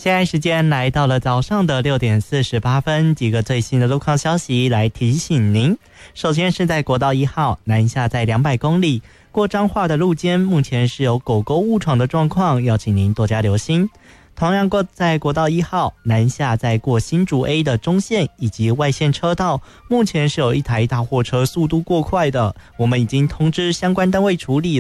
现在时间来到了早上的6点48分，几个最新的路况消息来提醒您。首先是在国道1号南下在200公里过彰化的路肩，目前是有狗狗误闯的状况，要请您多加留心。同样在国道1号南下在过新竹 A 的中线以及外线车道，目前是有一台大货车速度过快的，我们已经通知相关单位处理。